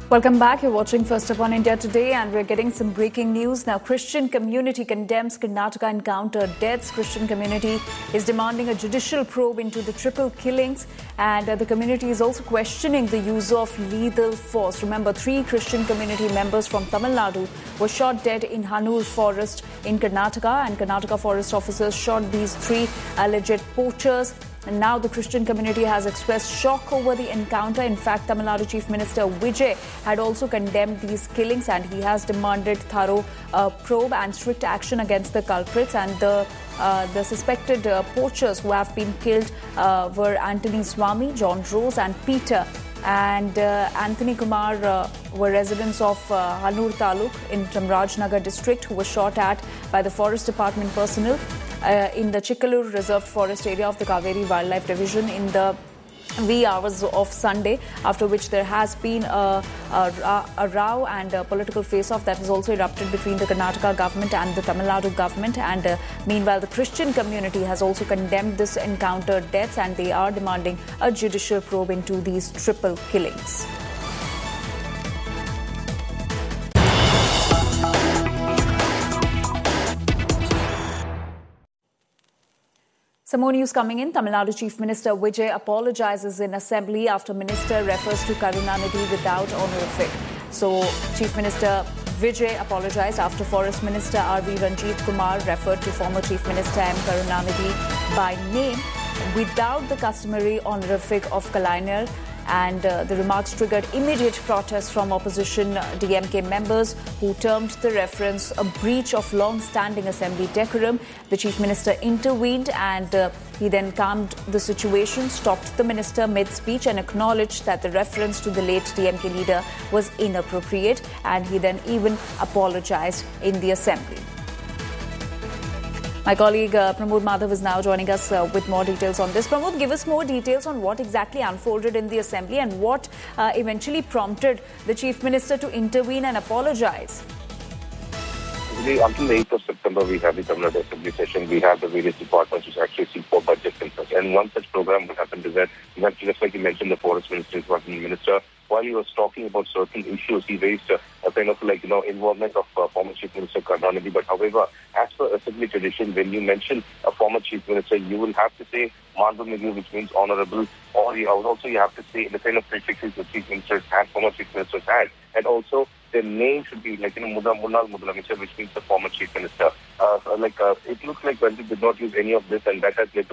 Welcome back. You're watching First Up on India Today, and we're getting some breaking news. Now, Christian community condemns Karnataka encounter deaths. Christian community is demanding a judicial probe into the triple killings, and the community is also questioning the use of lethal force. Remember, 3 Christian community members from Tamil Nadu were shot dead in Hannur forest in Karnataka, and Karnataka forest officers shot these 3 alleged poachers. And now the Christian community has expressed shock over the encounter. In fact, Tamil Nadu Chief Minister Vijay had also condemned these killings, and he has demanded thorough probe and strict action against the culprits. And the suspected poachers who have been killed were Anthony Swami, John Rose and Peter. And Anthony Kumar were residents of Hannur Taluk in Chamrajnagar district, who were shot at by the Forest Department personnel in the Chikkalur Reserved Forest area of the Kaveri Wildlife Division in the wee hours of Sunday, after which there has been a row and a political face-off that has also erupted between the Karnataka government and the Tamil Nadu government. And meanwhile, the Christian community has also condemned this encounter deaths, and they are demanding a judicial probe into these triple killings. Some more news coming in. Tamil Nadu Chief Minister Vijay apologizes in assembly after minister refers to Karunanidhi without honorific. So, Chief Minister Vijay apologized after Forest Minister R.V. Ranjit Kumar referred to former Chief Minister M. Karunanidhi by name without the customary honorific of Kalaignar. And the remarks triggered immediate protests from opposition DMK members, who termed the reference a breach of long-standing assembly decorum. The Chief Minister intervened, and he then calmed the situation, stopped the minister mid-speech and acknowledged that the reference to the late DMK leader was inappropriate, and he then even apologized in the assembly. My colleague Pramod Madhav is now joining us with more details on this. Pramod, give us more details on what exactly unfolded in the assembly and what eventually prompted the Chief Minister to intervene and apologize. Until the 8th of September, we have the Tamil Nadu Assembly session. We have the various departments which actually seek for budgets and such. And one such program that happened is that, just like you mentioned, the Forest Minister, Minister, while he was talking about certain issues, he raised a kind of involvement of former Chief Minister Karunanidhi. But however, as per Assembly tradition, when you mention a former Chief Minister, you will have to say Manvamiggu, which means honorable, or you have to say the kind of prefixes the Chief Ministers had, former Chief Ministers had, and also their name should be Munnal Mudalamichar, which means the former Chief Minister. It looks like Ranjit did not use any of this, and that has led to